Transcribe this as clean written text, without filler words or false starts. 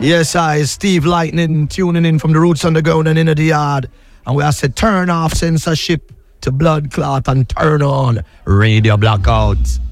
Yes, I, Steve Lightning, tuning in from the Roots Underground and Inna the Yard. And we have said turn off censorship to blood clot and turn on Radio Blackout.